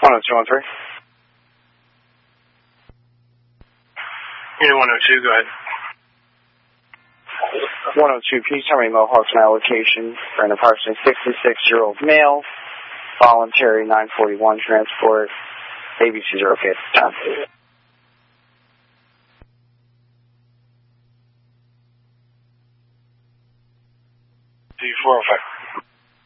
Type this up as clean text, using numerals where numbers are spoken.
10213. Unit 102, go ahead. 102, please tell me Mohawk's allocation for an approximately 66-year-old male, voluntary 941 transport, ABCs are okay at the time. D405.